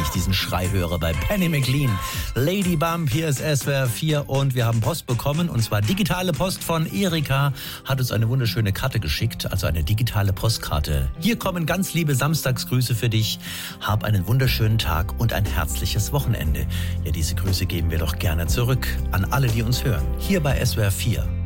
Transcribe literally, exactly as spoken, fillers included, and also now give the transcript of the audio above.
ich diesen Schrei höre bei Penny McLean. Lady Bump, hier ist S W R vier und wir haben Post bekommen, und zwar digitale Post von Erika, hat uns eine wunderschöne Karte geschickt, also eine digitale Postkarte. Hier kommen ganz liebe Samstagsgrüße für dich. Hab einen wunderschönen Tag und ein herzliches Wochenende. Ja, diese Grüße geben wir doch gerne zurück an alle, die uns hören, hier bei S W R vier.